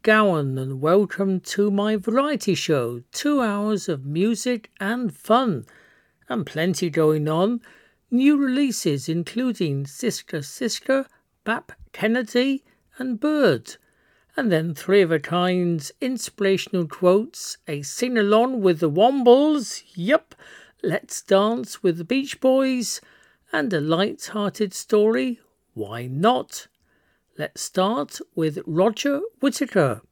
McGowan and welcome to my variety show. 2 hours of music and fun and plenty going on. New releases including Sister Sister, Bap Kennedy and Bird. And then 3 of a kind's inspirational quotes, a sing-along with the Wombles, yup, Let's Dance with the Beach Boys, and a light-hearted story, why not? Let's start with Roger Whittaker.